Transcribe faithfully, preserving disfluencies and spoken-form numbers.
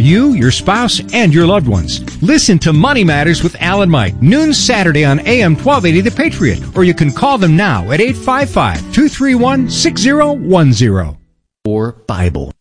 you, your spouse, and your loved ones. Listen to Money Matters with Al and Mike, noon Saturday on A M twelve eighty The Patriot, or you can call them now at eight five five, two three one, six zero one zero. Or Bible.